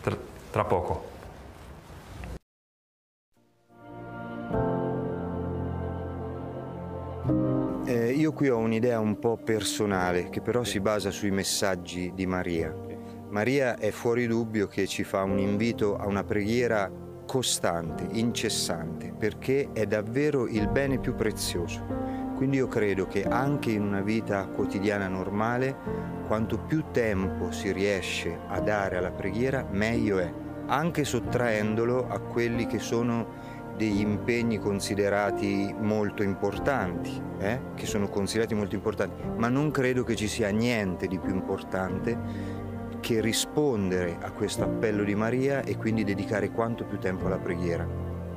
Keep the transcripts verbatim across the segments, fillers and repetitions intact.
tra, tra poco. Eh, io qui ho un'idea un po' personale, che però si basa sui messaggi di Maria. Maria è fuori dubbio che ci fa un invito a una preghiera costante, incessante, perché è davvero il bene più prezioso. Quindi io credo che anche in una vita quotidiana normale, quanto più tempo si riesce a dare alla preghiera, meglio è, anche sottraendolo a quelli che sono degli impegni considerati molto importanti, eh? che sono considerati molto importanti, ma non credo che ci sia niente di più importante che rispondere a questo appello di Maria e quindi dedicare quanto più tempo alla preghiera.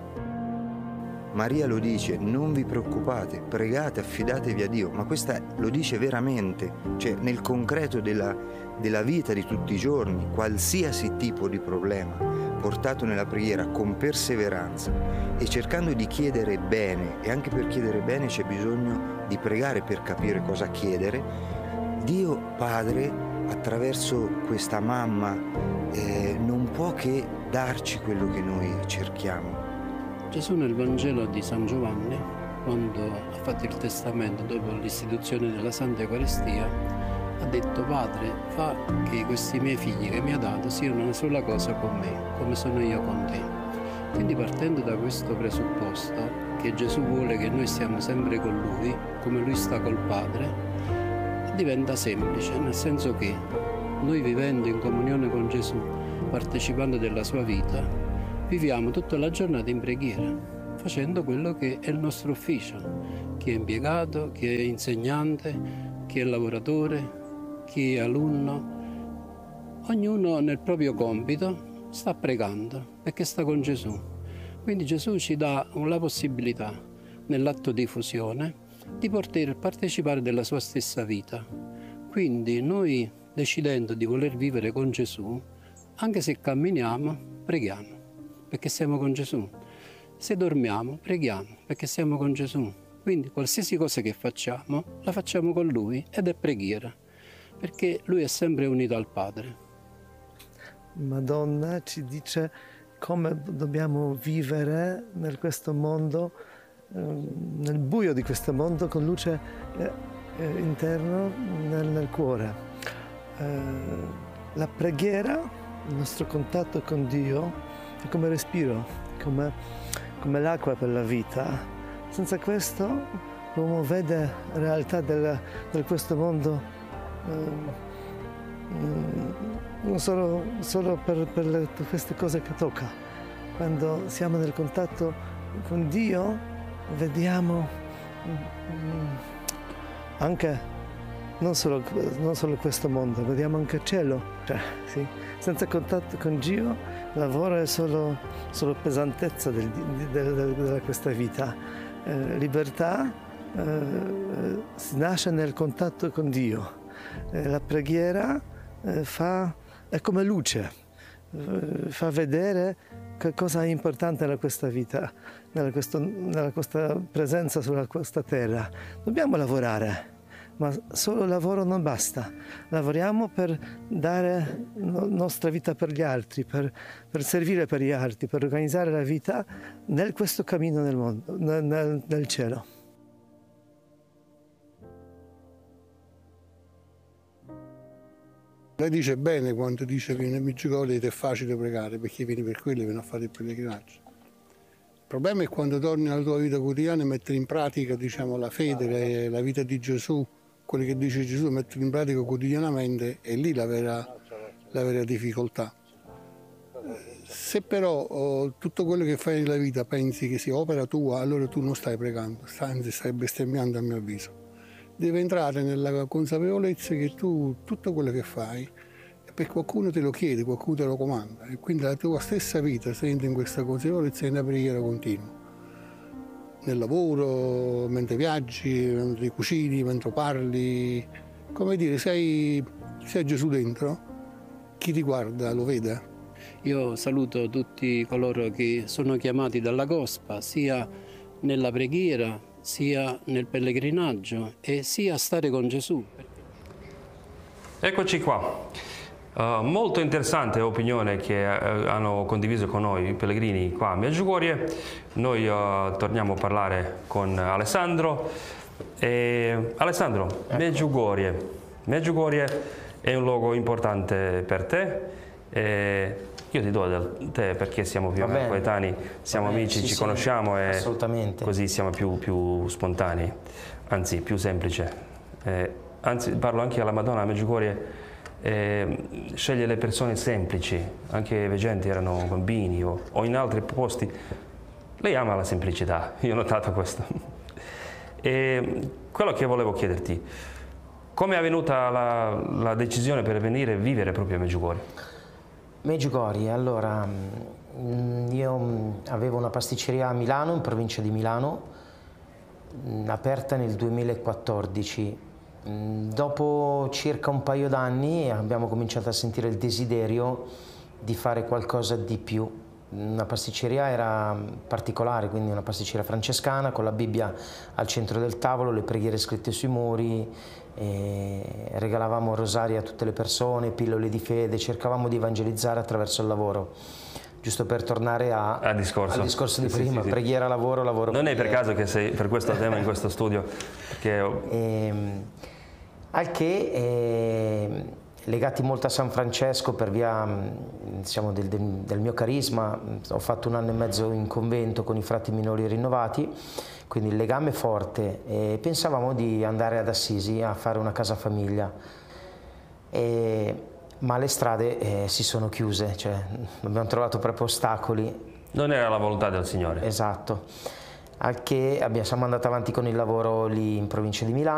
Maria lo dice, non vi preoccupate, pregate, affidatevi a Dio, ma questa lo dice veramente, cioè nel concreto della, della vita di tutti i giorni, qualsiasi tipo di problema portato nella preghiera con perseveranza e cercando di chiedere bene, e anche per chiedere bene c'è bisogno di pregare per capire cosa chiedere, Dio Padre attraverso questa mamma eh, non può che darci quello che noi cerchiamo. Gesù nel Vangelo di San Giovanni, quando ha fatto il testamento dopo l'istituzione della Santa Eucaristia, ha detto: Padre, fa che questi miei figli che mi ha dato siano una sola cosa con me, come sono io con te. Quindi partendo da questo presupposto, che Gesù vuole che noi stiamo sempre con Lui, come Lui sta col Padre, diventa semplice, nel senso che noi vivendo in comunione con Gesù, partecipando della sua vita, viviamo tutta la giornata in preghiera, facendo quello che è il nostro ufficio. Chi è impiegato, chi è insegnante, chi è lavoratore, chi è alunno, ognuno nel proprio compito sta pregando perché sta con Gesù. Quindi Gesù ci dà la possibilità, nell'atto di fusione, di poter partecipare della sua stessa vita. Quindi noi, decidendo di voler vivere con Gesù, anche se camminiamo, preghiamo, perché siamo con Gesù. Se dormiamo, preghiamo, perché siamo con Gesù. Quindi qualsiasi cosa che facciamo, la facciamo con Lui ed è preghiera, perché Lui è sempre unito al Padre. Madonna ci dice come dobbiamo vivere nel questo mondo, eh, nel buio di questo mondo, con luce eh, eh, interno nel, nel cuore. Eh, la preghiera, il nostro contatto con Dio, è come respiro, come, come l'acqua per la vita. Senza questo l'uomo vede la realtà di questo mondo non solo, solo per, per, le, per queste cose che tocca. Quando siamo nel contatto con Dio vediamo anche non solo, non solo questo mondo, vediamo anche il cielo. Cioè, sì. Senza contatto con Dio il lavoro è solo, solo pesantezza del, del, del, della questa vita. Eh, libertà eh, si nasce nel contatto con Dio. La preghiera eh, fa, è come luce, eh, fa vedere che cosa è importante nella questa vita, nella, questo, nella questa presenza sulla questa terra. Dobbiamo lavorare, ma solo lavoro non basta. Lavoriamo per dare la nostra vita per gli altri, per, per servire per gli altri, per organizzare la vita nel questo cammino nel mondo, nel, nel, nel cielo. Lei dice bene quando dice che nel Medjugorje è facile pregare, perché vieni per quello e vieni a fare il pellegrinaggio. Il problema è quando torni alla tua vita quotidiana e mettere in pratica, diciamo, la fede, la vita di Gesù, quello che dice Gesù, mettere in pratica quotidianamente, è lì la vera, la vera difficoltà. Se però oh, tutto quello che fai nella vita pensi che sia opera tua, allora tu non stai pregando, anzi stai bestemmiando, a mio avviso. Devi entrare nella consapevolezza che tu tutto quello che fai è perché qualcuno te lo chiede, qualcuno te lo comanda, e quindi la tua stessa vita si entra in questa consapevolezza in una preghiera continua. Nel lavoro, mentre viaggi, mentre cucini, mentre parli, come dire, sei, sei Gesù dentro, chi ti guarda lo vede. Io saluto tutti coloro che sono chiamati dalla Gospa, sia nella preghiera, sia nel pellegrinaggio e sia a stare con Gesù. Eccoci qua. Uh, molto interessante opinione che uh, hanno condiviso con noi i pellegrini qua a Medjugorje. Noi uh, torniamo a parlare con Alessandro. E, Alessandro, ecco. Medjugorje. Medjugorje è un luogo importante per te. E io ti do del te perché siamo più coetanei, siamo amici, sì, ci sì, conosciamo e assolutamente. Così siamo più, più spontanei, anzi più semplice. Eh, anzi parlo anche alla Madonna a Medjugorje, eh, sceglie le persone semplici, anche i veggenti erano bambini o, o in altri posti. Lei ama la semplicità, io ho notato questo. E quello che volevo chiederti, come è avvenuta la, la decisione per venire a vivere proprio a Medjugorje? Medjugorje, allora, io avevo una pasticceria a Milano, in provincia di Milano, aperta nel duemilaquattordici. Dopo circa un paio d'anni abbiamo cominciato a sentire il desiderio di fare qualcosa di più. Una pasticceria era particolare, quindi una pasticceria francescana con la Bibbia al centro del tavolo, le preghiere scritte sui muri, e regalavamo rosari a tutte le persone, pillole di fede, cercavamo di evangelizzare attraverso il lavoro. Giusto per tornare a, al discorso, al discorso di sì, prima, sì, sì. Preghiera, lavoro, lavoro. Non preghiera. è per caso che sei per questo tema in questo studio? Perché... E, al che, eh, legati molto a San Francesco per via diciamo, del, del, del mio carisma, ho fatto un anno e mezzo in convento con i frati minori rinnovati, quindi il legame è forte e pensavamo di andare ad Assisi a fare una casa famiglia, e, ma le strade eh, si sono chiuse, cioè, abbiamo trovato proprio ostacoli. Non era la volontà del Signore. Esatto, al che abbiamo, siamo andati avanti con il lavoro lì in provincia di Milano.